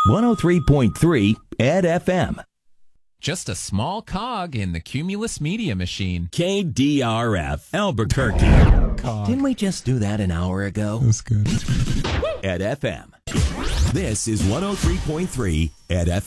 103.3 Ed FM. Just a small cog in the Cumulus Media machine. KDRF, Albuquerque. Didn't we just do that an hour ago? That's good. Ed FM. This is 103.3 Ed FM.